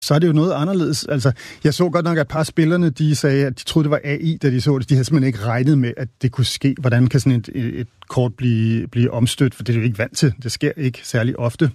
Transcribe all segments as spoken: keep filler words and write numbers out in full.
så er det jo noget anderledes. Altså, jeg så godt nok, at et par spillerne, de sagde, at de troede, det var A I, da de så det. De havde simpelthen ikke regnet med, at det kunne ske. Hvordan kan sådan et, et kort blive, blive omstødt? For det er jo ikke vant til. Det sker ikke særlig ofte.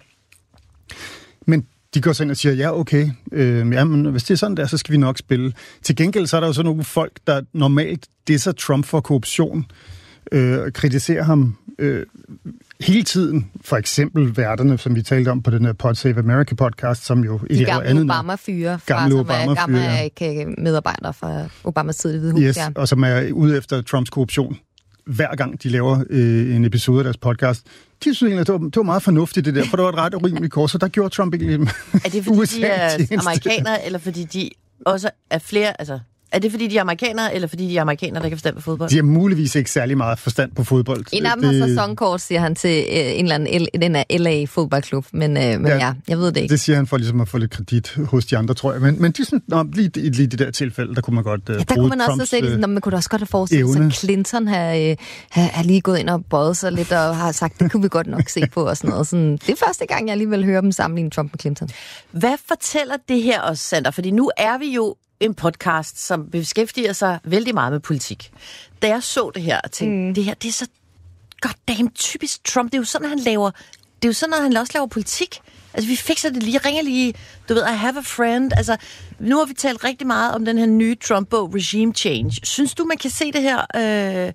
Men de går så ind og siger, ja, okay, øh, ja, men hvis det er sådan der, så skal vi nok spille. Til gengæld så er der jo så nogle folk, der normalt disser Trump for korruption, øh, og kritiserer ham øh, hele tiden. For eksempel værterne, som vi talte om på den her Pod Save America podcast, som jo de gamle Obama-fyre, gamle Obama gamle ja. medarbejdere fra Obamas tid i Hvide Hus. Yes, ja. Og som er ude efter Trumps korruption. Hver gang de laver øh, en episode af deres podcast. De synes egentlig, at det var, det var meget fornuftigt det der, for det var et ret urimeligt kort, så der gjorde Trump ikke lidt. Er det fordi, de er amerikanere, eller fordi de også er flere, altså... Er det, fordi de er amerikanere, eller fordi de er amerikanere, der kan forstand på fodbold? De har muligvis ikke særlig meget forstand på fodbold. En af dem det... har sæsonkort, siger han til øh, en eller anden L- den L A-fodboldklub. Men, øh, men ja, ja, jeg ved det ikke. Det siger han for ligesom at få lidt kredit hos de andre, tror jeg. Men, men de sådan, nå, lige, lige i det der tilfælde, der kunne man godt øh, ja, der kunne man Trumps, også se, ligesom, man kunne også godt have forestillet sig, at Clinton har, øh, har, har lige gået ind og bøjet sig lidt, og har sagt, det kunne vi godt nok se på, og sådan noget. Sådan, det er første gang, jeg alligevel hører dem sammenligne Trump med Clinton. Hvad fortæller det her os, Sander? Fordi nu er vi jo en podcast, som beskæftiger sig vældig meget med politik. Da jeg så det her og tænkte, mm. det her, det er så goddamn typisk Trump. Det er jo sådan, han laver, det er jo sådan, at han også laver politik. Altså, vi fikser det lige, jeg ringer lige, du ved, I have a friend. Altså, nu har vi talt rigtig meget om den her nye Trump-bog, Regime Change. Synes du, man kan se det her øh,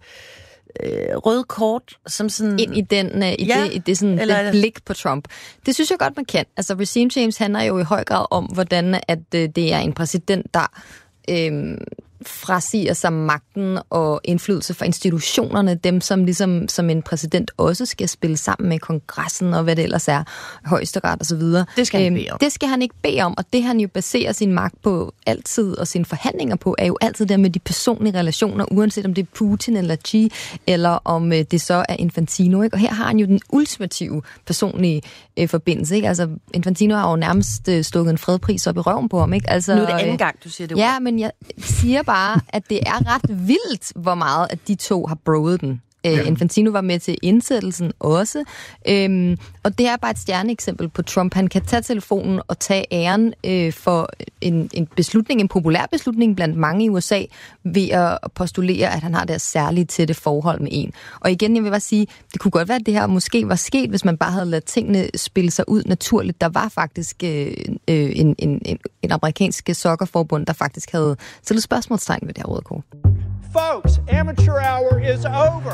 øh, røde kort som sådan... Ind i, den, øh, i ja, det, i det, sådan, eller, den blik på Trump. Det synes jeg godt, man kan. Altså, Regime Change handler jo i høj grad om, hvordan at, øh, det er en præsident, der... Øh, frasiger sig magten og indflydelse fra institutionerne, dem som ligesom som en præsident også skal spille sammen med kongressen og hvad det ellers er, højesteret og så videre. Det skal han bede om. Det skal han ikke bede om, og det han jo baserer sin magt på altid, og sine forhandlinger på, er jo altid der med de personlige relationer, uanset om det er Putin eller Xi, eller om det så er Infantino, ikke? Og her har han jo den ultimative personlige øh, forbindelse, ikke? Altså, Infantino har jo nærmest øh, stukket en fredpris op i røven på ham, ikke? Altså, nu er det anden gang, du siger det. Ja, men jeg siger bare, at det er ret vildt, hvor meget at de to har broet den. Ja. Infantino var med til indsættelsen også. Øhm, og det er bare et stjerneeksempel på Trump. Han kan tage telefonen og tage æren øh, for en, en beslutning, en populær beslutning blandt mange i U S A, ved at postulere, at han har deres særlige tætte forhold med en. Og igen, jeg vil bare sige, det kunne godt være, at det her måske var sket, hvis man bare havde ladet tingene spille sig ud naturligt. Der var faktisk øh, en, en, en, en amerikansk sokkerforbund, der faktisk havde stillet spørgsmålstegn ved det her røde kort. Folks, amateur hour is over.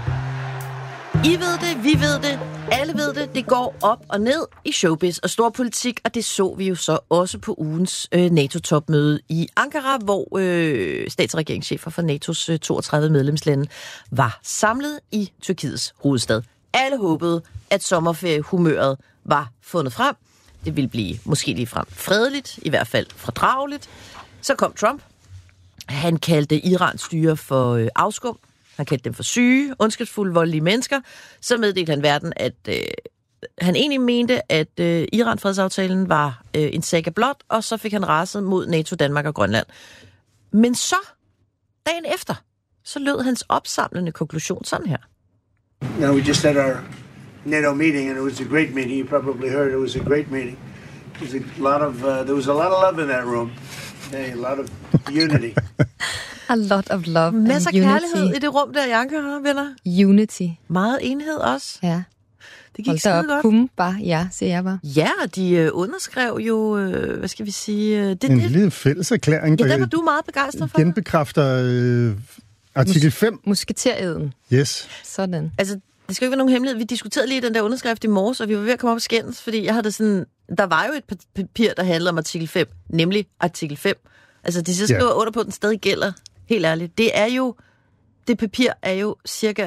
I ved det, vi ved det, alle ved det. Det går op og ned i showbiz og storpolitik, og det så vi jo så også på ugens øh, NATO-topmøde i Ankara, hvor øh, stats- og regeringschefer for NATO's øh, toogtredive medlemslande var samlet i Tyrkiets hovedstad. Alle håbede, at sommerferiehumøret var fundet frem. Det ville blive måske ligefrem fredeligt, i hvert fald fordrageligt. Så kom Trump. Han kaldte Irans styre for øh, afskum. Han kaldte dem for syge, ondskabsfulde, voldelige mennesker. Så meddelte han verden, at øh, han egentlig mente, at øh, Iran-fredsaftalen var øh, en saga blot, og så fik han raset mod NATO, Danmark og Grønland. Men så, dagen efter, så lød hans opsamlende konklusion sådan her. Now, we just had our NATO meeting, and it was a great meeting. You probably heard it was a great meeting. There was a lot of, uh, there was a lot of love in that room. Okay, a lot of unity. A lot of love and masser af unity. kærlighed i det rum der, Ankara, venner. Unity. Meget enhed også. Ja. Det gik skide godt. Pum, bare, ja, siger jeg bare. Ja, de øh, underskrev jo, øh, hvad skal vi sige... Øh, det, en det. lille fælleserklæring. Ja, den var du meget begejstret for. Genbekræfter øh, artikel fem. Musketereden. Yes. Sådan. Altså, det skal jo ikke være nogen hemmelighed. Vi diskuterede lige den der underskrift i morges, og vi var ved at komme op og skændes, fordi jeg havde sådan... Der var jo et papir, der handlede om artikel fem, nemlig artikel fem. Altså, de så skriver yeah. under på, at den stadig gælder. Helt ærligt. Det er jo... Det papir er jo cirka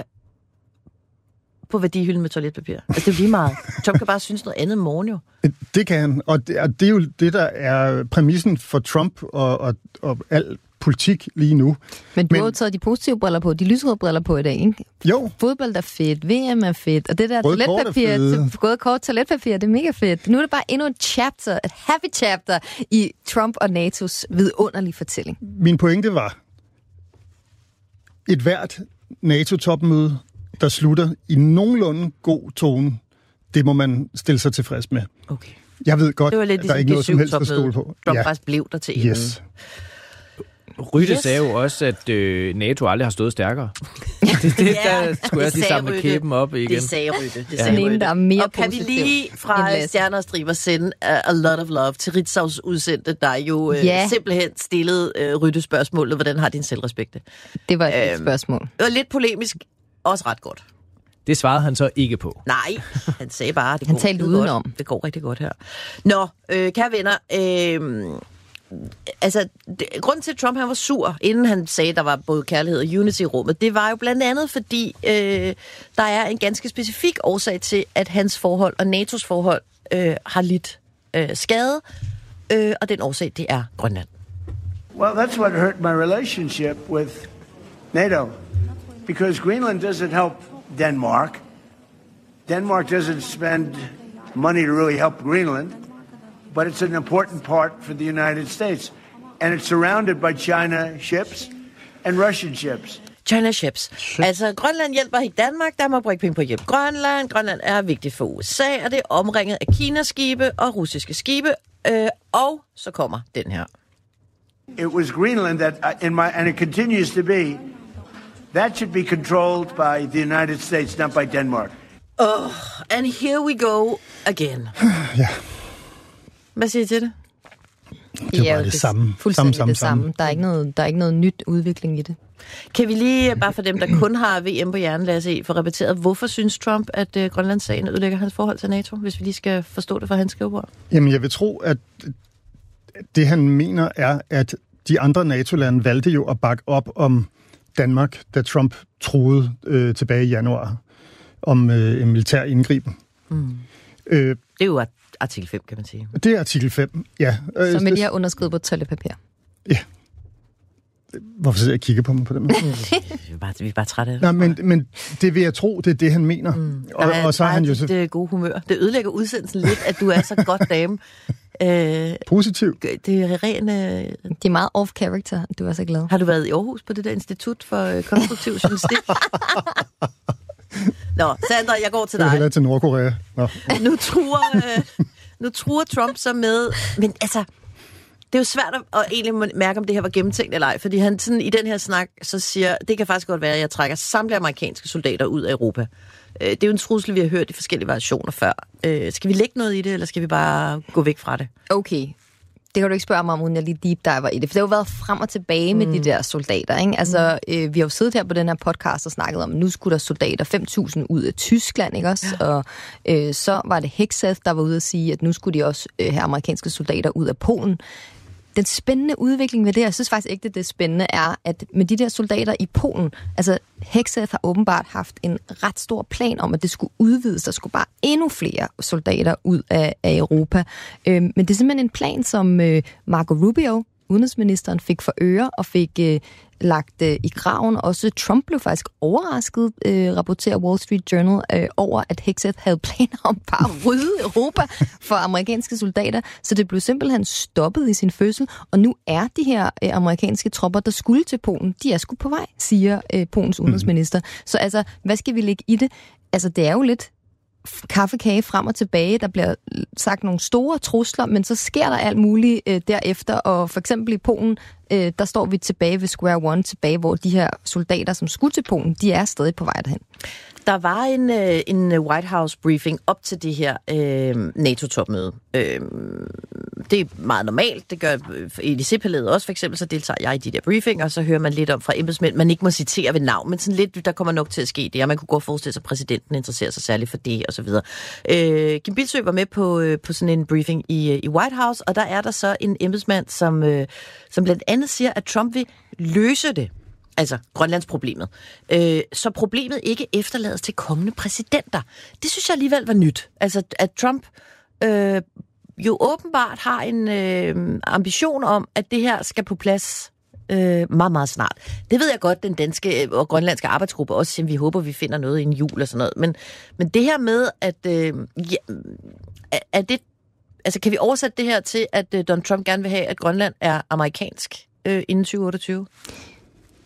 på værdihylden med toiletpapir. Altså, det er jo lige meget. Trump kan bare synes noget andet morgen jo. Det kan han. Og det, og det er jo det, der er præmissen for Trump og, og, og al politik lige nu. Men du Men, har jo taget de positive briller på, de lysrøde briller på i dag, ikke? Jo. Fodbold er fedt, V M er fedt, og det der toiletpapir, gået kort toiletpapir, det er mega fedt. Nu er det bare endnu et chapter, et happy chapter i Trump og NATO's vidunderlige fortælling. Min pointe var, et hvert NATO-topmøde, der slutter i nogenlunde god tone, det må man stille sig tilfreds med. Okay. Jeg ved godt, det var lidt at der er ikke noget som helst at stole på. Trump faktisk blev der til yes. Rytte yes. sagde jo også, at øh, NATO aldrig har stået stærkere. det, det, ja, der skulle jeg lige sammen med kæben op igen. Det sagde Rytte. Det ja. sagde Rytte. Der er mere og kan vi lige fra Stjerner og Striber sende a, a lot of love til Ritzaus udsendte, der jo ja. øh, simpelthen stillede øh, Rytte spørgsmålet, hvordan har din selvrespekt? Det var et øhm, spørgsmål. Det var lidt polemisk, også ret godt. Det svarede han så ikke på. Nej, han sagde bare, det han går talte udenom. Godt. Det går rigtig godt her. Nå, øh, kære venner, øh, altså, det, grunden til, at Trump han var sur, inden han sagde, at der var både kærlighed og unity i rummet, det var jo blandt andet, fordi øh, der er en ganske specifik årsag til, at hans forhold og N A T O's forhold øh, har lidt øh, skade, øh, og den årsag, det er Grønland. Well, that's what hurt my relationship with NATO, because Greenland doesn't help Denmark. Denmark doesn't spend money to really help Greenland, but it's an important part for the United States. And it's surrounded by China ships and Russian ships. China ships. Altså, Grønland hjælper ikke Danmark, der må bruge penge på at hjælpe Grønland. Grønland er vigtigt for U S A, og det er omringet af Kina-skibe og russiske skibe. Øh, og så kommer den her. It was Greenland that, in my, and it continues to be, that should be controlled by the United States, not by Denmark. Oh, and here we go again. Ja. Hvad siger I til det? Det var ja, det, det samme. Fuldstændig samme, det samme. samme. Der er ikke noget, der er ikke noget nyt udvikling i det. Kan vi lige, bare for dem, der kun har V M på hjernen, lad os se, få repeteret, hvorfor synes Trump, at uh, Grønlandssagen ødelægger hans forhold til NATO, hvis vi lige skal forstå det fra hans skrivebord? Jamen, jeg vil tro, at det han mener er, at de andre NATO-lande valgte jo at bakke op om Danmark, da Trump truede øh, tilbage i januar om øh, en militær indgriben. Mm. Øh, det er jo artikel fem, kan man sige. Det er artikel fem, ja. Øh, Som de har underskrevet på toiletpapir. Ja. Hvorfor sidder jeg og kigger på mig på den måde? vi, er bare, vi er bare trætte af det. Nej, men, men det vil jeg tro, det er det, han mener. Mm. Og, og så er han jo så... det gode humør. Det ødelægger udsendelsen lidt, at du er så godt dame. Øh, Positiv. Det er ren... Øh... Det er meget off-character, du er så glad. Har du været i Aarhus på det der institut for øh, konstruktiv journalistik? Nå, Sandra, jeg går til dig. Jeg hellere til Nordkorea. Nå. Nu truer, øh, nu truer Trump så med... Men altså... Det er jo svært at egentlig mærke, om det her var gennemtænkt eller ej, fordi han sådan, i den her snak så siger, det kan faktisk godt være, at jeg trækker samtlige amerikanske soldater ud af Europa. Det er jo en trussel, vi har hørt i forskellige variationer før. Skal vi lægge noget i det, eller skal vi bare gå væk fra det? Okay. Det kan du ikke spørge mig om, uden jeg lige deep diver i det. For det har jo været frem og tilbage med mm. de der soldater. Ikke? Altså, mm. øh, vi har jo siddet her på den her podcast og snakket om, at nu skulle der soldater fem tusind ud af Tyskland, ikke også? Ja. Og øh, så var det Hegseth, der var ude at sige, at nu skulle de også øh, have amerikanske soldater ud af Polen. Den spændende udvikling ved det, jeg synes faktisk ikke, det, det spændende er, at med de der soldater i Polen, altså Hegseth har åbenbart haft en ret stor plan om, at det skulle udvides. Der skulle bare endnu flere soldater ud af, af Europa. Øhm, men det er simpelthen en plan, som øh, Marco Rubio, udenrigsministeren, fik for øre og fik øh, lagt øh, i graven. Også Trump blev faktisk overrasket, øh, rapporterer Wall Street Journal, øh, over, at Hegseth havde planer om bare at rydde Europa for amerikanske soldater. Så det blev simpelthen stoppet i sin fødsel. Og nu er de her øh, amerikanske tropper, der skulle til Polen, de er sgu på vej, siger øh, Polens udenrigsminister. Mm. Så altså, hvad skal vi lægge i det? Altså, det er jo lidt kaffekage frem og tilbage. Der bliver sagt nogle store trusler, men så sker der alt muligt øh, derefter. Og for eksempel i Polen, øh, der står vi tilbage ved square one, tilbage, hvor de her soldater, som skulle til Polen, de er stadig på vej derhen. Der var en, øh, en White House briefing op til det her øh, NATO-topmøde. Øh, det er meget normalt. Det gør Elysée-palæet også, for eksempel, så deltager jeg i de der briefinger, og så hører man lidt om fra embedsmænd, man ikke må citere ved navn, men sådan lidt, der kommer nok til at ske det, og man kunne godt forestille sig, at præsidenten interesserer sig særligt for det, og så videre. Øh, Kim Bildsøe var med på, øh, på sådan en briefing i, i White House, og der er der så en embedsmand, som, øh, som blandt andet siger, at Trump vil løse det. Altså Grønlandsproblemet. Øh, så problemet ikke efterlades til kommende præsidenter. Det synes jeg alligevel var nyt. Altså, at Trump øh, jo åbenbart har en øh, ambition om, at det her skal på plads øh, meget, meget snart. Det ved jeg godt, den danske og grønlandske arbejdsgruppe også siger, vi håber, vi finder noget i en jul og sådan noget. Men, men det her med, at øh, ja, er det, altså, kan vi oversætte det her til, at øh, Donald Trump gerne vil have, at Grønland er amerikansk øh, inden tyve otteogtyve?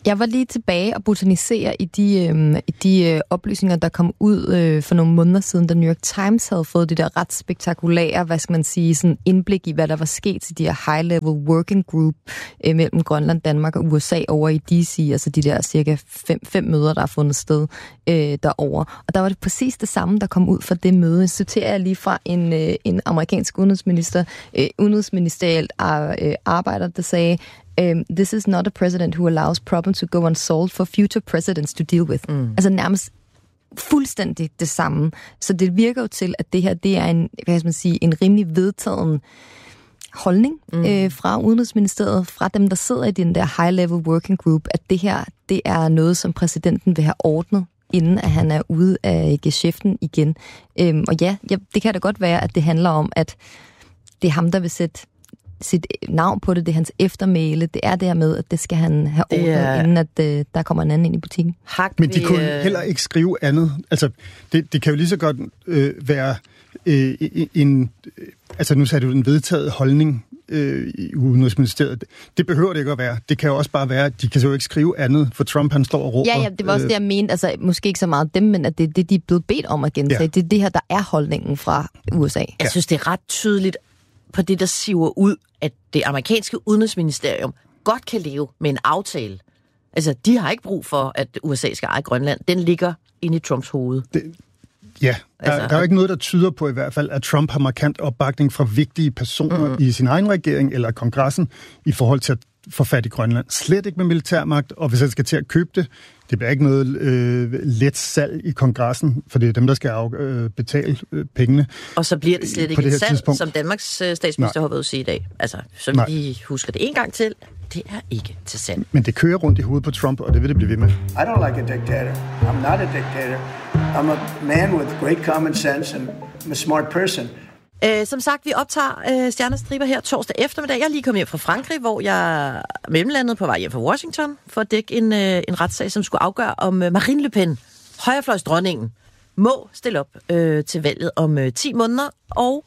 Jeg var lige tilbage og botanisere i de, øh, i de øh, oplysninger, der kom ud øh, for nogle måneder siden, da New York Times havde fået det der ret spektakulære, hvad skal man sige, sådan indblik i, hvad der var sket til de her high-level working group øh, mellem Grønland, Danmark og U S A over i D C, altså de der cirka fem, fem møder, der er fundet sted øh, derovre. Og der var det præcis det samme, der kom ud fra det møde. Jeg citerer jeg lige fra en, øh, en amerikansk udenrigsminister, øh, udenrigsministerielt øh, arbejder, der sagde, Um, this is not a president who allows problems to go unsolved for future presidents to deal with. Mm. Altså nærmest fuldstændig det samme. Så det virker jo til, at det her det er en, hvad skal man sige, en rimelig vedtagen holdning mm. øh, fra Udenrigsministeriet, fra dem, der sidder i den der high-level working group, at det her det er noget, som præsidenten vil have ordnet, inden at han er ude af geschæften igen. Um, og ja, ja, det kan da godt være, at det handler om, at det er ham, der vil sætte sit navn på det, det er hans eftermæle, det er det her med, at det skal han have ordnet, er... inden at uh, der kommer en anden ind i butikken. Hak, Men de vi, kunne øh... heller ikke skrive andet. Altså, det, det kan jo lige så godt øh, være øh, en, øh, altså nu sagde du en vedtaget holdning øh, i Udenrigsministeriet. Det behøver det ikke at være. Det kan jo også bare være, at de kan jo ikke skrive andet, for Trump han står og råber. Ja, ja, det var også øh, det, jeg mente. Altså, måske ikke så meget dem, men at det er det, de er blevet bedt om at gentage. Ja. Det er det her, der er holdningen fra U S A. Jeg synes, det er ret tydeligt på det, der siver ud, at det amerikanske udenrigsministerium godt kan leve med en aftale. Altså, de har ikke brug for, at U S A skal eje Grønland. Den ligger inde i Trumps hoved. Det, ja, der, altså, der er jo ikke noget, der tyder på i hvert fald, at Trump har markant opbakning fra vigtige personer mm. i sin egen regering eller kongressen i forhold til at få fat i Grønland. Slet ikke med militærmagt, og hvis han skal til at købe det, det bliver ikke noget øh, let salg i kongressen, for det er dem, der skal af, øh, betale øh, pengene. Og så bliver det slet ikke et salg, tidspunkt. Som Danmarks øh, statsminister Nej. har været ude at sige i dag. Altså, så Nej. vi husker det en gang til. Det er ikke til salg. Men det kører rundt i hovedet på Trump, og det vil det blive ved med. I don't like a dictator. I'm not a dictator. I'm a man with great common sense and I'm a smart person. Øh, som sagt, vi optager øh, Stjernestriber her torsdag eftermiddag. Jeg er lige kommet hjem fra Frankrig, hvor jeg mellemlandede på vej hjem fra Washington for at dække en, øh, en retssag, som skulle afgøre, om øh, Marine Le Pen, højrefløjsdronningen, må stille op øh, til valget om øh, ti måneder, og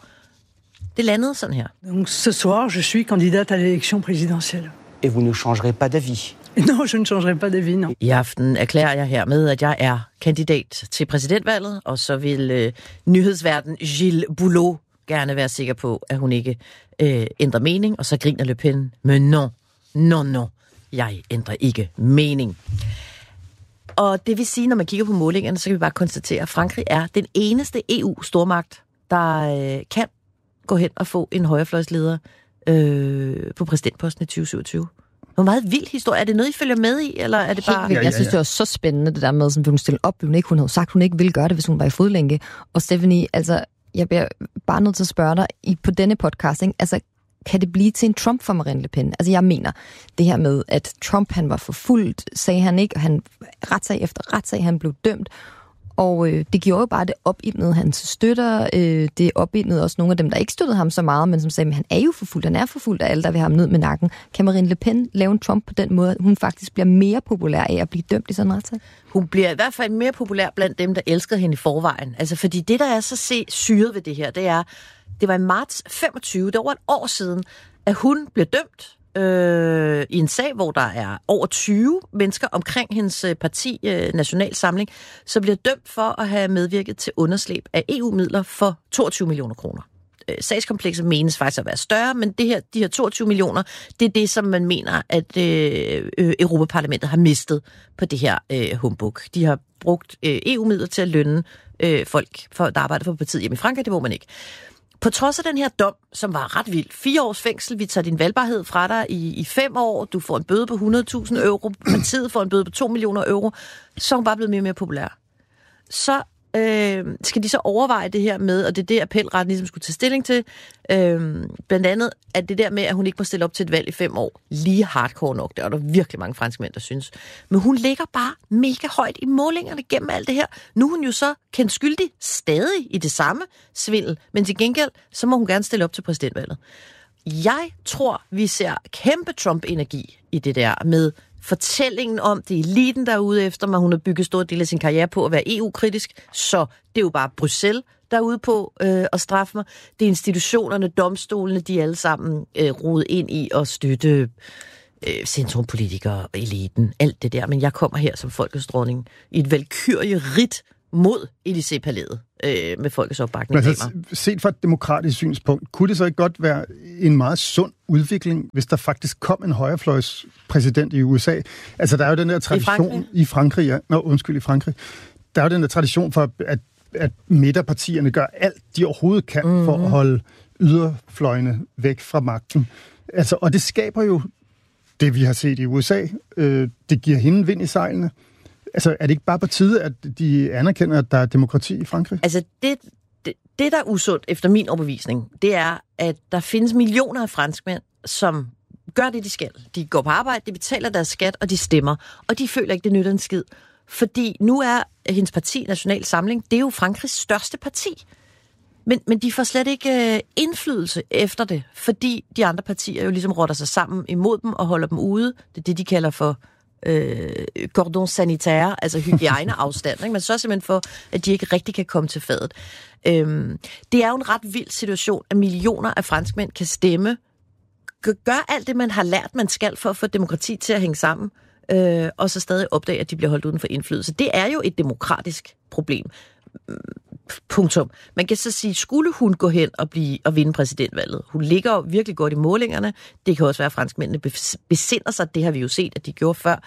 det landede sådan her. Donc ce soir, je suis candidate à l'élection présidentielle. Et vous ne changerez pas d'avis? Non, je ne changerai pas d'avis, non. I aften erklærer jeg hermed, at jeg er kandidat til præsidentvalget, og så vil øh, nyhedsverden Gilles Boulot gerne være sikker på, at hun ikke øh, ændrer mening, og så griner Le Pen, men non, non, non, jeg ændrer ikke mening. Og det vil sige, når man kigger på målingerne, så kan vi bare konstatere, at Frankrig er den eneste E U-stormagt, der øh, kan gå hen og få en højrefløjsleder øh, på præsidentposten i tyve syvogtyve. Hvor meget vild historie. Er det noget, I følger med i, eller er det bare... Helt vildt. Jeg synes, det var så spændende, det der med, som hun stille op. Hun, ikke, hun havde sagt, hun ikke ville gøre det, hvis hun var i fodlænke. Og Stephanie, altså, jeg bliver bare nødt til at spørge dig i, på denne podcast, ikke? Altså, kan det blive til en Trump for Marine Le Pen? Altså, jeg mener det her med, at Trump, han var forfulgt, sagde han ikke, og han retssag efter retssag, han blev dømt. Og øh, det gjorde jo bare, det opildnede hans støtter. Øh, det opildnede også nogle af dem, der ikke støttede ham så meget, men som sagde, at han er jo forfulgt, han er forfulgt af alle, der vil have ham ned med nakken. Kan Marine Le Pen lave en Trump på den måde, at hun faktisk bliver mere populær af at blive dømt i sådan en retssag? Hun bliver i hvert fald mere populær blandt dem, der elskede hende i forvejen. Altså, fordi det, der er så se syret ved det her, det er, det var i marts femogtyve, det var et år siden, at hun blev dømt Øh, i en sag, hvor der er over tyve mennesker omkring hendes parti, øh, National Samling, så bliver dømt for at have medvirket til underslæb af E U-midler for toogtyve millioner kroner. Øh, sagskomplekset menes faktisk at være større, men det her, de her toogtyve millioner, det er det, som man mener, at øh, øh, Europaparlamentet har mistet på det her øh, humbug. De har brugt øh, E U-midler til at lønne øh, folk, for, der arbejder for partiet hjemme i Frankrig, det må man ikke. På trods af den her dom, som var ret vild, fire års fængsel, vi tager din valgbarhed fra dig i, i fem år, du får en bøde på hundrede tusind euro, partiet får en bøde på to millioner euro, så er hun bare blevet mere og mere populær. Så øh, skal de så overveje det her med, og det er det, appelretten ligesom skulle tage stilling til, øh, blandt andet, at det der med, at hun ikke må stille op til et valg i fem år, lige hardcore nok, det er der virkelig mange franskmænd, der synes. Men hun ligger bare mega højt i målingerne gennem alt det her. Nu er hun jo så kendt skyldig stadig i det samme svindel, men til gengæld, så må hun gerne stille op til præsidentvalget. Jeg tror, vi ser kæmpe Trump-energi i det der med fortællingen om, det er eliten, der er ude efter mig. Hun har bygget stor del af sin karriere på at være E U-kritisk, så det er jo bare Bruxelles, der er ude på øh, at straffe mig. Det er institutionerne, domstolene, de er alle sammen øh, rodet ind i at støtte øh, centrumpolitikere, eliten, alt det der. Men jeg kommer her som folkets dronning i et valkyrierigt mod Élysée-palæet øh, med folkets opbakning. Men altså, set fra et demokratisk synspunkt, kunne det så ikke godt være en meget sund udvikling, hvis der faktisk kom en højrefløjspræsident i U S A? Altså, der er jo den der tradition... I Frankrig? I Frankrig, ja. Nå, undskyld, i Frankrig. Der er jo den der tradition for, at, at midterpartierne gør alt, de overhovedet kan, mm-hmm. for at holde yderfløjene væk fra magten. Altså, og det skaber jo det, vi har set i U S A. Øh, det giver hende vind i sejlene. Altså, er det ikke bare på tide, at de anerkender, at der er demokrati i Frankrig? Altså, det, det, det der er usundt, efter min overbevisning, det er, at der findes millioner af franskmænd, som gør det, de skal. De går på arbejde, de betaler deres skat, og de stemmer. Og de føler ikke, det nytter en skid. Fordi nu er hendes parti, National Samling, det er jo Frankrigs største parti. Men, men de får slet ikke øh, indflydelse efter det, fordi de andre partier jo ligesom rotter sig sammen imod dem og holder dem ude. Det er det, de kalder for øh, cordon sanitaire, altså hygiejneafstand. Ikke? Man sørger simpelthen for, at de ikke rigtig kan komme til fadet. Øhm, det er jo en ret vild situation, at millioner af franskmænd kan stemme, gør alt det, man har lært, man skal for at få demokrati til at hænge sammen, øh, og så stadig opdage, at de bliver holdt uden for indflydelse. Det er jo et demokratisk problem. Punktum. Man kan så sige, skulle hun gå hen og blive og vinde præsidentvalget? Hun ligger jo virkelig godt i målingerne. Det kan også være, at franskmændene besinder sig. Det har vi jo set, at de gjorde før.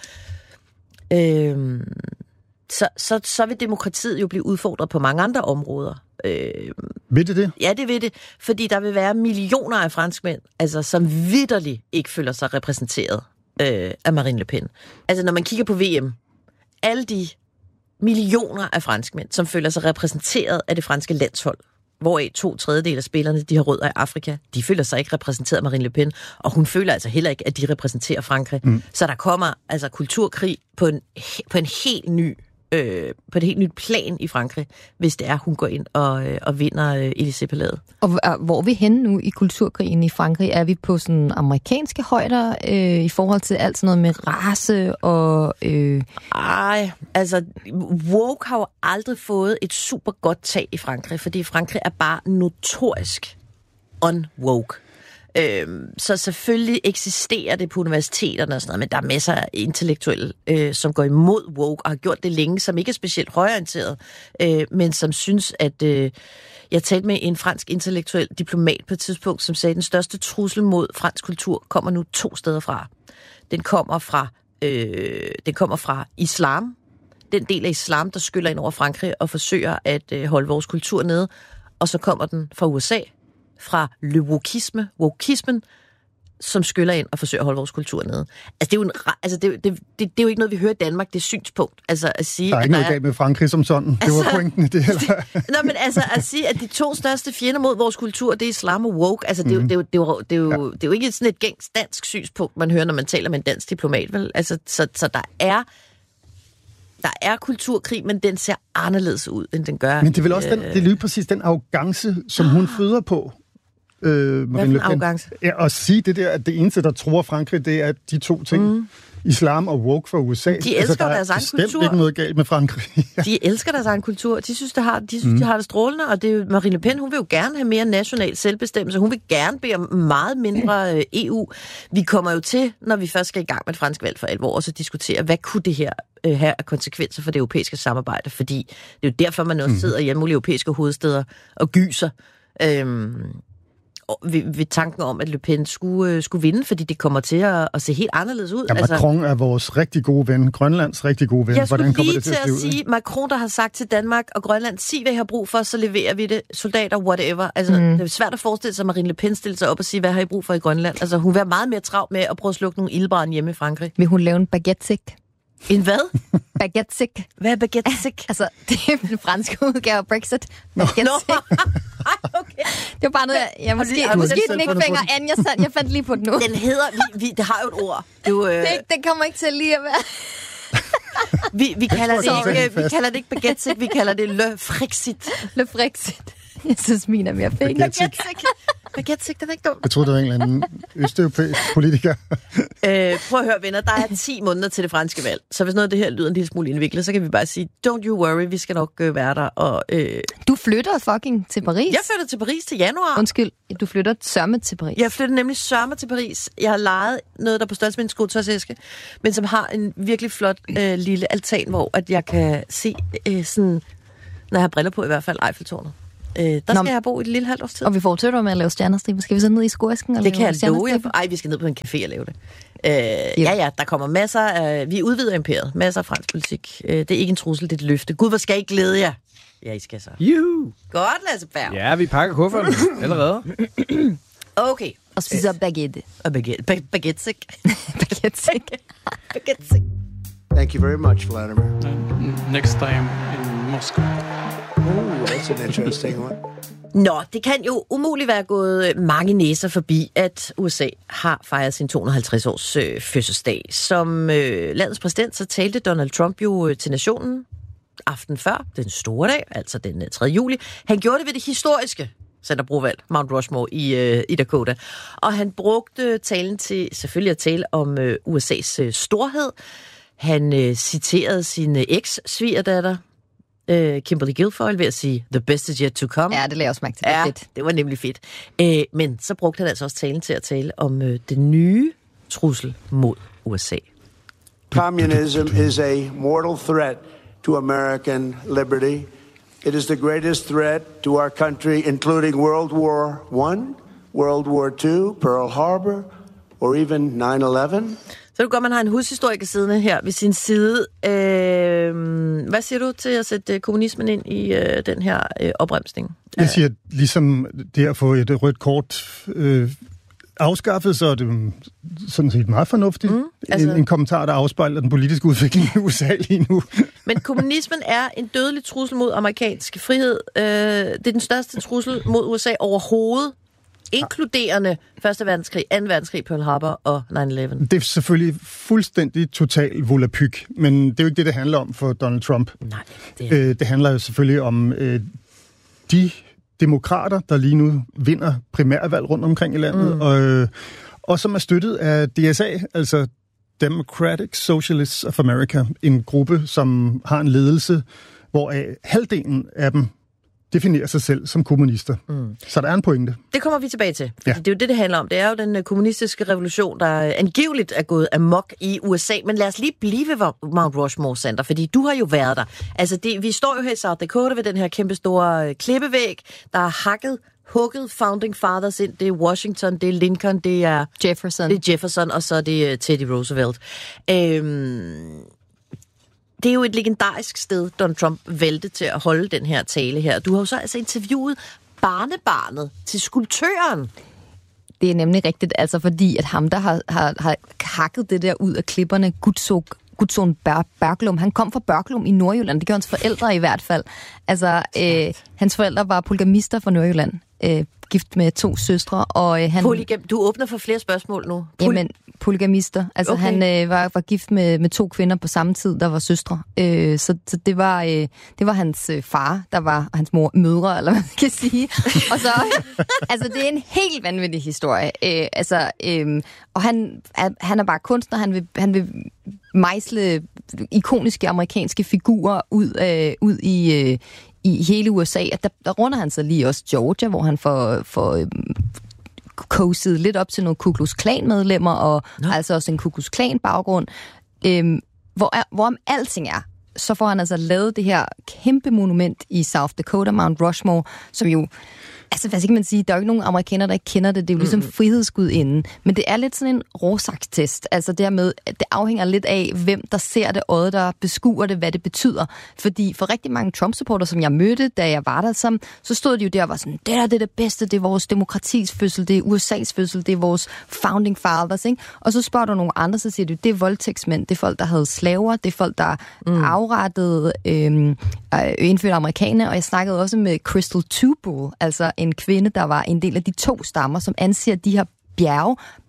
Øhm, så, så, så vil demokratiet jo blive udfordret på mange andre områder. Øhm, ved det det? Ja, det vil det. Fordi der vil være millioner af franskmænd, altså, som vitterligt ikke føler sig repræsenteret øh, af Marine Le Pen. Altså, når man kigger på V M, alle de millioner af franskmænd, som føler sig repræsenteret af det franske landshold, hvoraf to tredjedel af spillerne, de har rødder i Afrika, de føler sig ikke repræsenteret af Marine Le Pen, og hun føler altså heller ikke, at de repræsenterer Frankrig. Mm. Så der kommer altså kulturkrig på en, på en helt ny øh, på et helt nyt plan i Frankrig, hvis det er, hun går ind og, øh, og vinder øh, Élysée-palæet. Og hvor er vi henne nu i kulturkrigen i Frankrig? Er vi på sådan amerikanske højder øh, i forhold til alt sådan noget med race og... Øh... Ej, altså woke har jo aldrig fået et super godt tag i Frankrig, fordi Frankrig er bare notorisk unwoke. Øhm, så selvfølgelig eksisterer det på universiteterne og sådan noget, men der er masser af intellektuelle, øh, som går imod woke og har gjort det længe, som ikke er specielt højorienteret, øh, men som synes, at... Øh, jeg talte med en fransk intellektuel diplomat på et tidspunkt, som sagde, at den største trussel mod fransk kultur kommer nu to steder fra. Den kommer fra, øh, den kommer fra islam, den del af islam, der skyller ind over Frankrig og forsøger at øh, holde vores kultur nede, og så kommer den fra U S A, fra le wokisme, wokismen, som skyller ind og forsøger at holde vores kultur nede. Altså, det er jo, en, altså, det, det, det, det er jo ikke noget, vi hører i Danmark, det er synspunkt. Altså, at sige, der er ikke noget galt med Frankrig som sådan. Det altså, var pointen i det. Nå, men altså, at sige, at de to største fjender mod vores kultur, det er islam og woke, altså, det, mm-hmm. det, det, det, det, det, er jo, det er jo ikke sådan et gængs dansk synspunkt, man hører, når man taler med en dansk diplomat, vel? Altså, så, så der er Der er kulturkrig, men den ser anderledes ud, end den gør. Men det er vel også den, det er lige præcis den arrogance, som hun føder på. Øh, Hvad er den arrogance? Ja, at sige det der, at det eneste, der tror Frankrig, det er de to ting. Mm. Islam og woke fra U S A. De elsker altså, deres egen kultur. Der er ikke noget galt med Frankrig. De elsker deres egen kultur. De synes, det har, de synes, mm. de har det strålende, og det er jo, Marine Le Pen, hun vil jo gerne have mere national selvbestemmelse. Hun vil gerne bede om meget mindre øh, E U. Vi kommer jo til, når vi først skal i gang med et fransk valg for alvor, og så diskutere, hvad kunne det her øh, have af konsekvenser for det europæiske samarbejde? Fordi det er jo derfor, man også sidder hjemme i europæiske hovedsteder og gyser. Øhm, Ved, ved tanken om, at Le Pen skulle, øh, skulle vinde, fordi det kommer til at, at se helt anderledes ud. Ja, Macron altså, er vores rigtig gode ven, Grønlands rigtig gode ven. Jeg skulle Hvordan lige det til til at, at sige, Macron, der har sagt til Danmark og Grønland, sig hvad I har brug for, så leverer vi det. Soldater, whatever. Altså, mm. det er svært at forestille sig, at Marine Le Pen stiller sig op og siger, hvad har I brug for i Grønland? Altså, hun vil være meget mere travlt med at prøve at slukke nogle ildbrand hjemme i Frankrig. Vil hun lave en baguette-sik? En hvad? Baguette-sik. Hvad er baguette-sik? Altså, det er den franske udgave af Brexit. Baguette-sik. Okay. Det var bare noget, jeg, jeg måske, du, måske den ikke fænger an, jeg, sand, jeg fandt lige på den nu. Den hedder, vi, vi, det har jo et ord. Du, øh... det, den kommer ikke til lige at være... vi, vi, kalder det ikke, vi kalder det ikke baguette-sik, vi kalder det le frexit. Le frexit. Jeg synes, min er mere fæng. Baguette-sik. Baguette, den er ikke dum. Jeg troede, det var en eller anden østeuropæisk politiker. øh, prøv at høre, venner, der er ti måneder til det franske valg. Så hvis noget af det her lyder en lille smule indviklet, så kan vi bare sige, don't you worry, vi skal nok øh, være der. Og, øh... Du flytter fucking til Paris? Jeg flytter til Paris til januar. Undskyld, du flytter sørme til Paris? Jeg flytter nemlig sørme til Paris. Jeg har lejet noget, der på størrelse med en skotøjsæske, men som har en virkelig flot øh, lille altan, hvor at jeg kan se øh, sådan, når jeg har briller på i hvert fald, Eiffeltårnet. Øh, der Nå, skal jeg bo i et lille halvt års tid. Og vi fortsætter med at lave stjernestriber. Skal vi så ned i skoæsken? Det kan jeg love jer. Ej, vi skal ned på en café og lave det. Øh, ja, ja, der kommer masser af... Vi udvider imperiet. Masser af fransk politik. Øh, det er ikke en trussel, det er et løfte. Gud, hvor skal I glæde jer? Ja, I skal så. Juhu! Godt, Lasse Berg. Ja, vi pakker kufferten allerede. Okay. Og spiser baguette. Og baguette. Ba- baguette. Baguette. Baguette. Thank you very much, Vladimir. Uh, next time in Moscow. Oh, that's an interesting one. Nå, det kan jo umuligt være gået mange næser forbi, at U S A har fejret sin to hundrede og halvtreds års øh, fødselsdag. Som øh, landets præsident, så talte Donald Trump jo øh, til nationen aften før, den store dag, altså den øh, tredje juli. Han gjorde det ved det historiske Centerbrovalg, Mount Rushmore i, øh, i Dakota. Og han brugte talen til selvfølgelig at tale om øh, U S A's øh, storhed. Han øh, citerede sin øh, eks-svigerdatter, øh, Kimberly Guilfoyle, ved at sige, the best is yet to come. Ja, det lagde jeg også mærke til. Det ja, fedt. Det var nemlig fedt. Øh, men så brugte han altså også talen til at tale om øh, den nye trussel mod U S A. Communism is a mortal threat to American liberty. It is the greatest threat to our country, including World War One, World War Two, Pearl Harbor, or even nine eleven. Så det godt, man har en hushistoriker siddende her ved sin side. Øh, hvad siger du til at sætte kommunismen ind i øh, den her øh, opremsning? Jeg siger, ligesom det at få et rødt kort øh, afskaffet, så er det sådan set meget fornuftigt. Mm, altså... en, en kommentar, der afspejler den politiske udvikling i U S A lige nu. Men kommunismen er en dødelig trussel mod amerikansk frihed. Øh, det er den største trussel mod U S A overhovedet, inkluderende første verdenskrig, anden verdenskrig, Pearl Harbor og nine eleven. Det er selvfølgelig fuldstændig total volapyk, men det er jo ikke det, det handler om for Donald Trump. Nej, det, er... øh, det handler jo selvfølgelig om øh, de demokrater, der lige nu vinder primærvalg rundt omkring i landet, mm. og, øh, og som er støttet af D S A, altså Democratic Socialists of America, en gruppe, som har en ledelse, hvor halvdelen af dem definerer sig selv som kommunister. Mm. Så der er en pointe. Det kommer vi tilbage til. Ja. Det er jo det, det handler om. Det er jo den kommunistiske revolution, der angiveligt er gået amok i U S A. Men lad os lige blive ved Mount Rushmore Center, fordi du har jo været der. Altså, det, vi står jo her i South Dakota ved den her kæmpe store klippevæg, der er hakket, hugget Founding Fathers ind. Det er Washington, det er Lincoln, det er Jefferson, det er Jefferson og så er det Teddy Roosevelt. Øhm... Det er jo et legendarisk sted, Donald Trump valgte til at holde den her tale her. Du har jo så altså interviewet barnebarnet til skulptøren. Det er nemlig rigtigt, altså fordi at ham, der har, har, har hakket det der ud af klipperne, Gutzon, Gutzon Berglum, han kom fra Berglum i Nordjylland. Det gør hans forældre i hvert fald. Altså, øh, hans forældre var polygamister fra Nordjylland. Øh, gift med to søstre, og øh, han... Polygam... Du åbner for flere spørgsmål nu. Poly... Jamen, polygamister. Altså, okay. Han øh, var, var gift med, med to kvinder på samme tid, der var søstre. Øh, så, så det var øh, det var hans øh, far, der var hans mor, mødre, eller hvad man kan sige. Og så, altså, det er en helt vanvittig historie. Øh, altså, øh, og han er, han er bare kunstner, han vil, han vil mejsle ikoniske amerikanske figurer ud, øh, ud i... Øh, i hele U S A, at der, der runder han sig lige også Georgia, hvor han får, får øhm, coset lidt op til nogle Ku Klux Klan-medlemmer, og Nå. altså også en Ku Klux Klan-baggrund. Øhm, hvor, er, hvor om alting er, så får han altså lavet det her kæmpe monument i South Dakota, Mount Rushmore, som jo, altså hvad skal man sige, der er jo ikke nogen amerikanere, der ikke kender det, det er jo ligesom mm. frihedsgudinden, men det er lidt sådan en råsagstest, altså dermed, det afhænger lidt af, hvem der ser det, øjet der beskuer det, hvad det betyder, fordi for rigtig mange Trump-supporter, som jeg mødte, da jeg var der, som, så stod de jo der og var sådan, det der det er det bedste, det er vores demokratis fødsel, det er U S A's fødsel, det er vores founding fathers, ikke? Og så spørger du nogle andre, så siger du, det er voldtægtsmænd, det er folk, der havde slaver, det er folk, der mm. afrettede øh, indfødte amerikanere, og jeg snakkede også med Crystal Tubal, altså en kvinde, der var en del af de to stammer, som anser de her bjerge,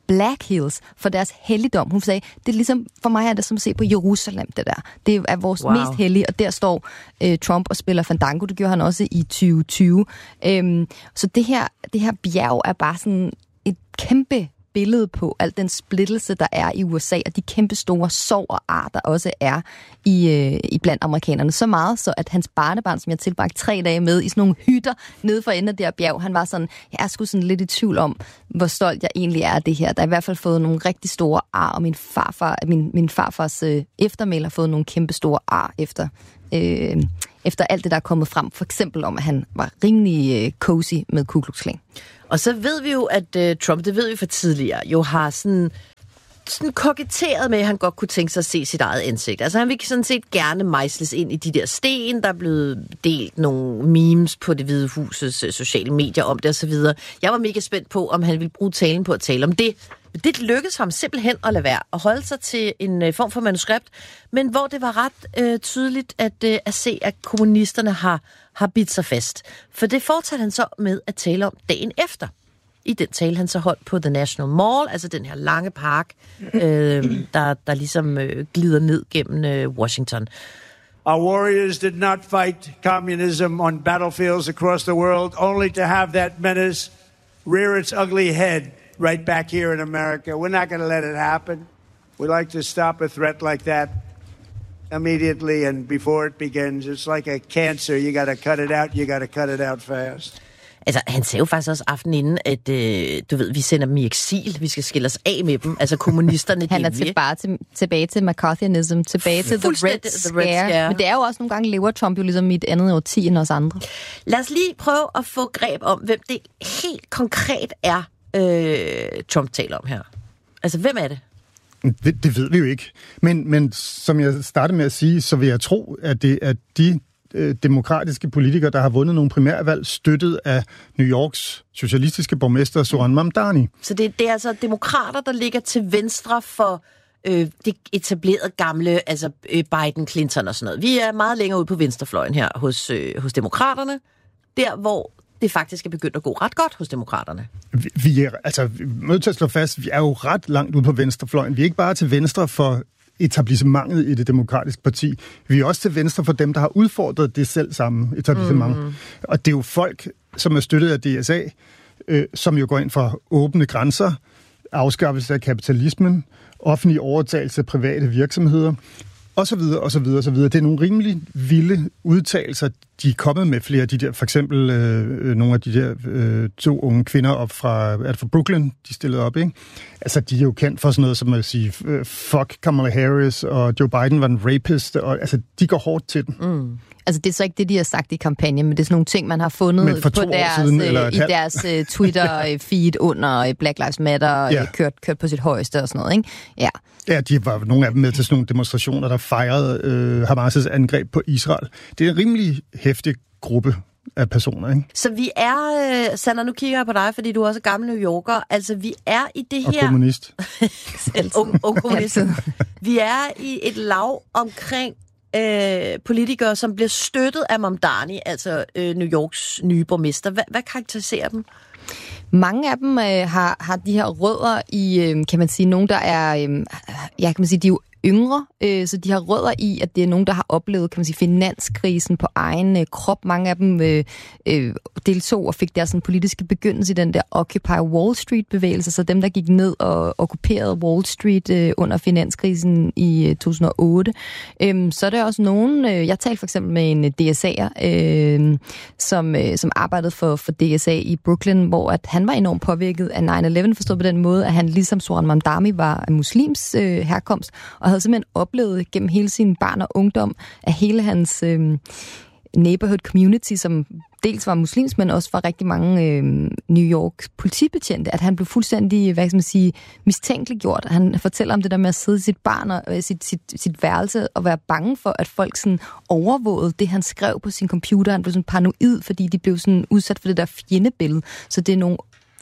Black Hills for deres helligdom. Hun sagde, det er ligesom, for mig er det som at se på Jerusalem, det der. Det er vores wow. mest hellige, og der står øh, Trump og spiller Fandango. Det gjorde han også i tyve tyve. Øhm, så det her, det her bjerg er bare sådan et kæmpe billede på al den splittelse, der er i U S A, og de kæmpe store sorg og ar, der også er i, øh, i blandt amerikanerne. Så meget, så at hans barnebarn, som jeg tilbragte tre dage med, i sådan nogle hytter nede for enden af det her bjerg, han var sådan, jeg er sgu sådan lidt i tvivl om, hvor stolt jeg egentlig er af det her. Der er i hvert fald fået nogle rigtig store ar, og min farfar, min, min farfars øh, eftermæl har fået nogle kæmpe store ar efter, øh, efter alt det, der er kommet frem. For eksempel om, at han var rimelig øh, cozy med Ku Klux Klan. Og så ved vi jo, at uh, Trump, det ved vi fra tidligere, jo har sådan, sådan koketteret med, at han godt kunne tænke sig at se sit eget ansigt. Altså han vil sådan set gerne mejsles ind i de der sten, der er blevet delt nogle memes på Det Hvide Husets uh, sociale medier om det osv. Jeg var mega spændt på, om han ville bruge talen på at tale om det. Men det lykkedes ham simpelthen at lade være at holde sig til en uh, form for manuskript, men hvor det var ret uh, tydeligt at, uh, at se, at kommunisterne har, har bidt sig fast. For det fortsatte han så med at tale om dagen efter. I den tale, han så holdt på The National Mall, altså den her lange park, øh, der, der ligesom øh, glider ned gennem øh, Washington. Our warriors did not fight communism on battlefields across the world, only to have that menace rear its ugly head right back here in America. We're not going to let it happen. We like to stop a threat like that immediately and before it begins. It's like a cancer. You got to cut it out. You got to cut it out fast. Altså, han sagde jo faktisk også aftenen inden, at øh, du ved, vi sender dem i eksil. Vi skal skille os af med dem. Altså, kommunisterne... Han er tilbage til, tilbage til McCarthyism, tilbage til the red, the red Scare. Men det er jo også nogle gange, lever Trump jo ligesom i et andet årti end os andre. Lad os lige prøve at få greb om, hvem det helt konkret er, øh, Trump taler om her. Altså, hvem er det? Det, det ved vi jo ikke. Men, men som jeg startede med at sige, så vil jeg tro, at det er de øh, demokratiske politikere, der har vundet nogle primærvalg, støttet af New Yorks socialistiske borgmester Zohran Mamdani. Så det, det er altså demokrater, der ligger til venstre for øh, det etablerede gamle, altså øh, Biden, Clinton og sådan noget. Vi er meget længere ude på venstrefløjen her hos, øh, hos demokraterne, der hvor det faktisk er begyndt at gå ret godt hos demokraterne. Vi, vi er, altså, vi er nødt til at slå fast, vi er jo ret langt ude på venstrefløjen. Vi er ikke bare til venstre for etablissementet i det demokratiske parti. Vi er også til venstre for dem, der har udfordret det selv samme etablissement. Mm. Og det er jo folk, som er støttet af D S A, øh, som jo går ind for åbne grænser, afskaffelse af kapitalismen, offentlig overtagelse af private virksomheder, og så videre, og så videre, og så videre. Det er nogle rimelig vilde udtalelser, de er kommet med flere af de der, for eksempel øh, nogle af de der øh, to unge kvinder op fra, er det fra Brooklyn, de stillede op, ikke? Altså, de er jo kendt for sådan noget som at sige, øh, fuck Kamala Harris, og Joe Biden var en rapist, og altså, de går hårdt til den. Mm. Altså, det er så ikke det, de har sagt i kampagnen, men det er sådan nogle ting, man har fundet på deres, siden, øh, i deres uh, Twitter-feed under Black Lives Matter, ja. kørt, kørt på sit højeste og sådan noget, ikke? Ja. Ja, de var nogle af dem med til sådan nogle demonstrationer, der fejrede øh, Hamas' angreb på Israel. Det er en rimelig heftig gruppe af personer, ikke? Så vi er, øh, Sander, nu kigger jeg på dig, fordi du er også gammel New Yorker, altså vi er i det og her... Og kommunist. ung, ung kommunist. Vi er i et lav omkring øh, politikere, som bliver støttet af Mamdani, altså øh, New Yorks nye borgmester. Hvad, hvad karakteriserer dem? Mange af dem øh, har, har de her rødder i, øh, kan man sige, nogen, der er, øh, ja, kan man sige, de er jo yngre, øh, så de har rødder i, at det er nogen, der har oplevet, kan man sige, finanskrisen på egen øh, krop. Mange af dem øh, øh, deltog og fik deres sådan, politiske begyndelse i den der Occupy Wall Street-bevægelse, så dem, der gik ned og okkuperede Wall Street øh, under finanskrisen i øh, to tusind og otte. Øh, så er der også nogen, øh, jeg talte for eksempel med en D S A'er, øh, som, øh, som arbejdede for, for D S A i Brooklyn, hvor at han var enormt påvirket af nine eleven, forstået på den måde, at han ligesom Zohran Mamdani var af muslims øh, herkomst, og havde simpelthen oplevet gennem hele sin barn og ungdom, at hele hans øh, neighborhood community, som dels var muslims, men også var rigtig mange øh, New York politibetjente, at han blev fuldstændig, hvad skal man sige, mistænkeliggjort. Han fortæller om det der med at sidde i sit barn og øh, sit, sit, sit værelse og være bange for, at folk sådan overvågede det, han skrev på sin computer. Han blev sådan paranoid, fordi de blev sådan udsat for det der fjendebillede. Så det er nogle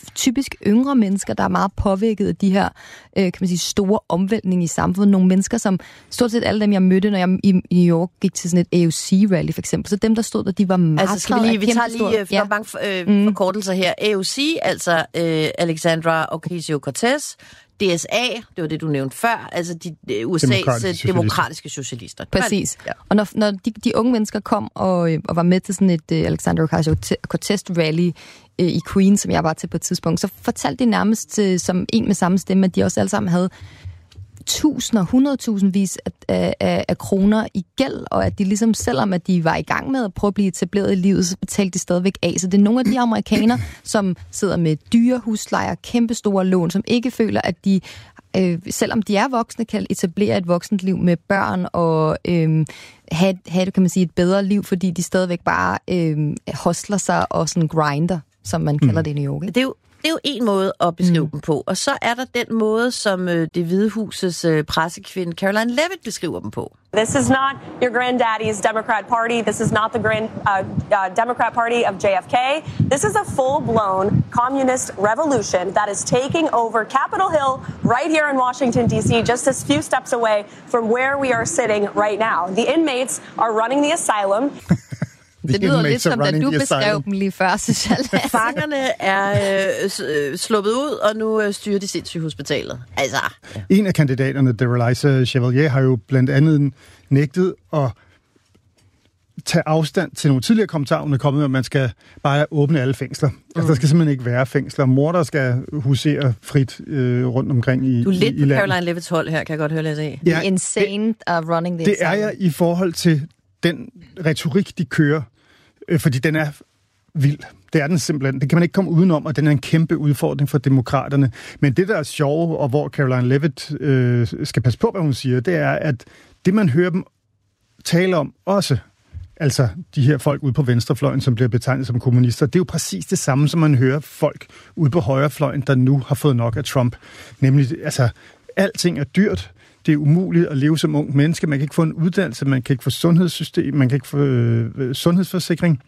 typisk yngre mennesker, der er meget påvirket af de her, øh, kan man sige, store omvæltninger i samfundet. Nogle mennesker, som stort set alle dem, jeg mødte, når jeg i, i New York gik til sådan et A O C-rally, for eksempel. Så dem, der stod der, de var meget altså, skal vi lige, vi tager lige for ja. mange for, øh, mm. forkortelser her. A O C, altså øh, Alexandra Ocasio-Cortez, D S A, det var det, du nævnte før, altså de, U S A's demokratiske, demokratiske socialister. Præcis. Ja. Og når, når de, de unge mennesker kom og, og var med til sådan et uh, Alexandra Ocasio-Cortez-rally uh, i Queens, som jeg var til på et tidspunkt, så fortalte de nærmest uh, som en med samme stemme, at de også alle sammen havde tusinder, hundredtusindvis af, af, af kroner i gæld, og at de ligesom, selvom at de var i gang med at prøve at blive etableret i livet, så betalte de stadigvæk af. Så det er nogle af de amerikanere, som sidder med dyre huslejer, kæmpestore lån, som ikke føler, at de, øh, selvom de er voksne, kan etablere et voksent liv med børn og øh, have, have, kan man sige, et bedre liv, fordi de stadigvæk bare øh, hostler sig og sådan grinder, som man kalder mm. det i New York. Det er jo Det er jo en måde at beskrive mm. dem på. Og så er der den måde, som øh, det Hvide Husets øh, pressekvinde Caroline Levitt beskriver dem på. This is not your granddaddy's Democrat Party. This is not the grand uh, uh, Democrat Party of J F K. This is a full-blown communist revolution that is taking over Capitol Hill right here in Washington, D C, just a few steps away from where we are sitting right now. The inmates are running the asylum. Det lyder lidt som, da du beskrev dem lige før, synes jeg. Fangerne er øh, sluppet ud, og nu øh, styrer de sindssygt hospitalet. Altså. Ja. En af kandidaterne, Derelisa Chevalier, har jo blandt andet nægtet at tage afstand til nogle tidligere kommentarer, hun er kommet med, at man skal bare åbne alle fængsler. Mm. Altså, der skal simpelthen ikke være fængsler. Morder skal husere frit øh, rundt omkring i, du er lidt i, i på Caroline Levitts hold her, kan jeg godt høre lidt af. Ja, insane det, uh, running the Det er jeg i forhold til den retorik, de kører, øh, fordi den er vild. Det er den simpelthen. Det kan man ikke komme udenom, og den er en kæmpe udfordring for demokraterne. Men det, der er sjove, og hvor Caroline Levitt øh, skal passe på, hvad hun siger, det er, at det, man hører dem tale om også, altså de her folk ude på venstrefløjen, som bliver betegnet som kommunister, det er jo præcis det samme, som man hører folk ude på højrefløjen, der nu har fået nok af Trump. Nemlig, altså, alting er dyrt. Det er umuligt at leve som ung menneske. Man kan ikke få en uddannelse, man kan ikke få sundhedssystem, man kan ikke få øh, sundhedsforsikring.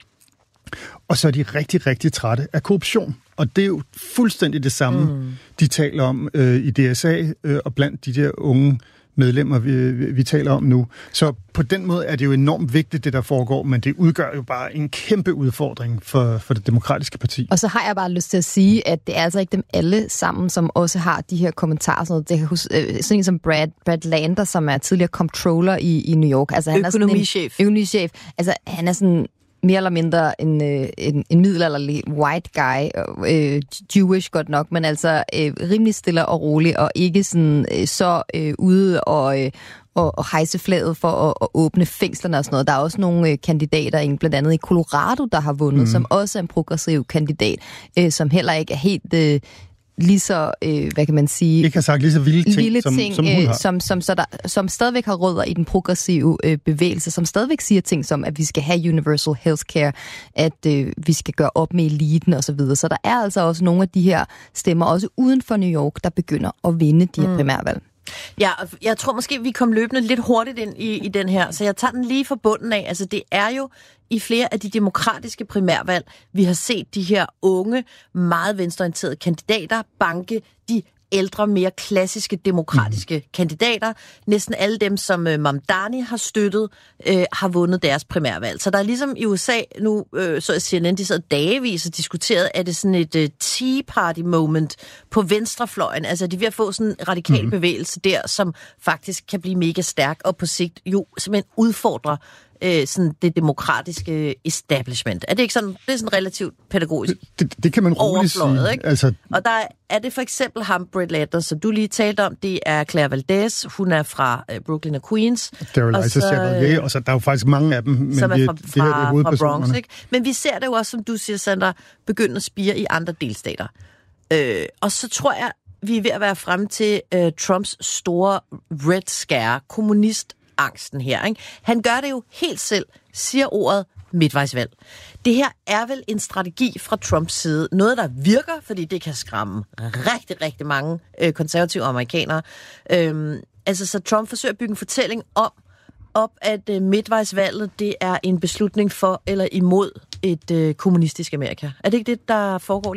Og så er de rigtig, rigtig trætte af korruption. Og det er jo fuldstændig det samme, mm. de taler om øh, i D S A øh, og blandt de der unge medlemmer, vi, vi, vi taler om nu. Så på den måde er det jo enormt vigtigt, det der foregår, men det udgør jo bare en kæmpe udfordring for, for det demokratiske parti. Og så har jeg bare lyst til at sige, at det er altså ikke dem alle sammen, som også har de her kommentarer. Sådan noget. Det kan huske, sådan en som Brad, Brad Lander, som er tidligere comptroller i, i New York. Altså, han økonomichef. Er økonomichef. Altså, han er sådan mere eller mindre en, en, en middelalderlig white guy, øh, Jewish godt nok, men altså øh, rimelig stille og rolig, og ikke sådan øh, så øh, ude og, øh, og, og hejse flaget for at, at åbne fængslerne og sådan noget. Der er også nogle øh, kandidater, blandt andet i Colorado, der har vundet, mm. som også er en progressiv kandidat, øh, som heller ikke er helt Øh, lige så, øh, hvad kan man sige... Ikke har sagt lige så vilde ting, vilde som, ting som hun har. Øh, som, som, så der, som stadigvæk har rødder i den progressive øh, bevægelse, som stadigvæk siger ting som, at vi skal have universal healthcare, at øh, vi skal gøre op med eliten osv. Så, videre. Så der er altså også nogle af de her stemmer, også uden for New York, der begynder at vinde de her mm. primærvalg. Ja, jeg tror måske, vi kom løbende lidt hurtigt ind i, i den her, så jeg tager den lige fra bunden af. Altså, det er jo i flere af de demokratiske primærvalg, vi har set de her unge, meget venstreorienterede kandidater banke de ældre, mere klassiske demokratiske mm. kandidater. Næsten alle dem, som uh, Mamdani har støttet, uh, har vundet deres primærvalg. Så der er ligesom i U S A nu, uh, så C N N, de sad dagevis og diskuterede, er det sådan et uh, Tea Party moment på venstrefløjen. Altså, de er ved at få sådan en radikal mm. bevægelse der, som faktisk kan blive mega stærk, og på sigt jo simpelthen udfordrer Øh, sådan det demokratiske establishment. Er det ikke sådan, det er sådan relativt pædagogisk det, det, det kan man roligt sige. Ikke? Altså... Og der er det for eksempel ham, Brad Lander, som du lige talte om, det er Claire Valdez, hun er fra øh, Brooklyn og Queens. Derelisa Chevalier, og så der er jo faktisk mange af dem, men som er fra, det, det her er fra Bronx, ikke? Men vi ser det jo også, som du siger, Sandra, begynde at spire i andre delstater. Øh, og så tror jeg, vi er ved at være frem til øh, Trumps store Red Scare, kommunist angsten her, ikke? Han gør det jo helt selv, siger ordet midtvejsvalg. Det her er vel en strategi fra Trumps side. Noget, der virker, fordi det kan skræmme rigtig, rigtig mange øh, konservative amerikanere. Øhm, altså, så Trump forsøger at bygge en fortælling om, op, at øh, midtvejsvalget, det er en beslutning for eller imod et øh, kommunistisk Amerika. Er det ikke det, der foregår lige nu?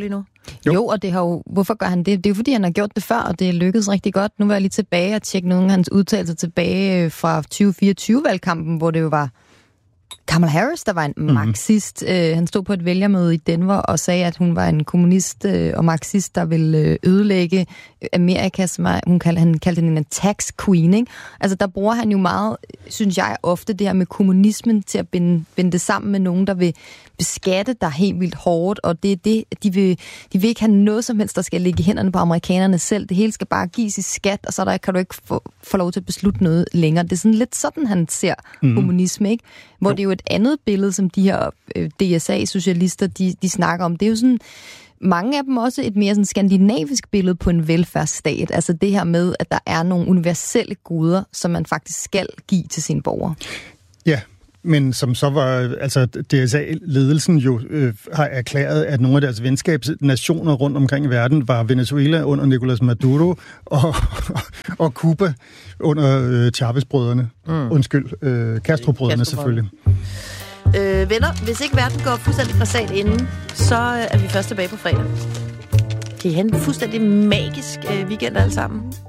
Jo. jo, og det har jo, hvorfor gør han det? Det er jo fordi, han har gjort det før, og det er lykkedes rigtig godt. Nu var jeg lige tilbage og tjekke nogle af hans udtalelser tilbage fra tyve fireogtyve-valgkampen, hvor det jo var Kamala Harris, der var en mm-hmm. marxist. Uh, han stod på et vælgermøde i Denver og sagde, at hun var en kommunist uh, og marxist, der ville uh, ødelægge Amerika, som er, hun kaldte, han kaldte hende en tax queen, ikke? Altså, der bruger han jo meget, synes jeg, ofte det her med kommunismen til at binde, binde det sammen med nogen, der vil beskatte dig helt vildt hårdt, og det er det, de vil, de vil ikke have noget som helst, der skal ligge i hænderne på amerikanerne selv. Det hele skal bare gives i skat, og så der kan du ikke få, få lov til at beslutte noget længere. Det er sådan lidt sådan, han ser mm. kommunisme, ikke? Hvor jo. Det er jo et andet billede, som de her øh, D S A-socialister, de, de snakker om. Det er jo sådan, mange af dem også et mere sådan skandinavisk billede på en velfærdsstat. Altså det her med, at der er nogle universelle goder, som man faktisk skal give til sine borgere. Ja, men som så var, altså D S A-ledelsen jo øh, har erklæret, at nogle af deres venskabsnationer rundt omkring i verden var Venezuela under Nicolas Maduro og, og Cuba under øh, Chavez-brødrene. Mm. Undskyld, øh, Castro-brødrene selvfølgelig. Øh, venner, hvis ikke verden går fuldstændig fra sat inden, så er vi først tilbage på fredag. Kan I have en fuldstændig magisk øh, weekend alle sammen.